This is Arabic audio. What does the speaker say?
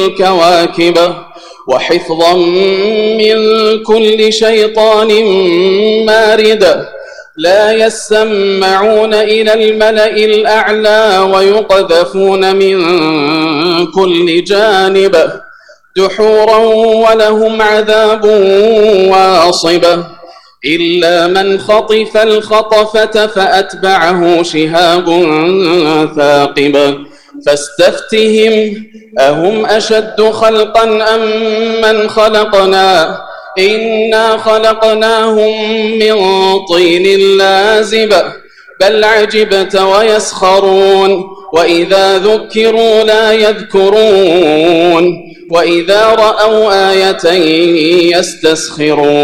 الكواكب وحفظا من كل شيطان مارد لا يسمعون إلى الملأ الأعلى ويقذفون من كل جانب دحورا ولهم عذاب واصب إلا من خطف الخطفة فأتبعه شهاب ثاقب فاستفتهم أهم أشد خلقا أم من خلقنا إنا خلقناهم من طين لازب بل عجبت ويسخرون وإذا ذكروا لا يذكرون وإذا رأوا آية يستسخرون